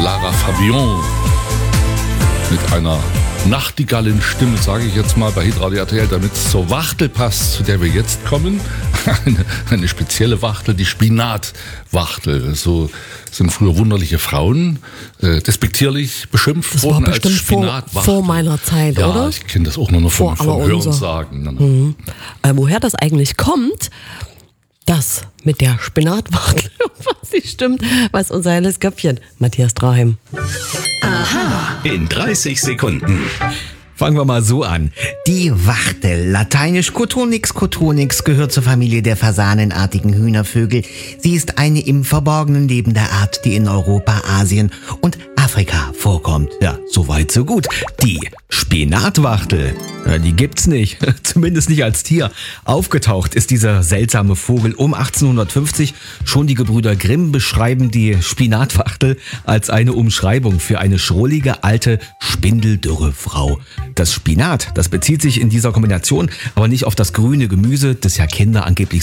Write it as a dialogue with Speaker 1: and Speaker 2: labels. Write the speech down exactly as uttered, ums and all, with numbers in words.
Speaker 1: Lara Fabian mit einer Nachtigallenstimme, sage ich jetzt mal, bei Hitradio R T L, damit es zur Wachtel passt, zu der wir jetzt kommen. Eine, eine spezielle Wachtel, die Spinatwachtel. So sind früher wunderliche Frauen äh, despektierlich beschimpft
Speaker 2: das
Speaker 1: worden
Speaker 2: war
Speaker 1: als Spinatwachtel.
Speaker 2: Vor, vor meiner Zeit,
Speaker 1: ja,
Speaker 2: oder?
Speaker 1: Ja, ich kenne das auch nur noch vom, vom Hörensagen.
Speaker 2: Mhm. Äh, woher das eigentlich kommt, das mit der Spinatwachtel, was nicht stimmt, weiß unser helles Köpfchen, Matthias Draheim.
Speaker 3: Aha. In dreißig Sekunden.
Speaker 4: Fangen wir mal so an. Die Wachtel, lateinisch Cotonix cotonix, gehört zur Familie der fasanenartigen Hühnervögel. Sie ist eine im Verborgenen lebende Art, die in Europa, Asien und Afrika vorkommt. Ja, soweit so gut. Die Spinatwachtel, ja, die gibt's nicht, zumindest nicht als Tier. Aufgetaucht ist dieser seltsame Vogel um achtzehnhundertfünfzig. Schon die Gebrüder Grimm beschreiben die Spinatwachtel als eine Umschreibung für eine schrullige, alte, spindeldürre Frau. Das Spinat, das bezieht sich in dieser Kombination aber nicht auf das grüne Gemüse, das ja Kinder angeblich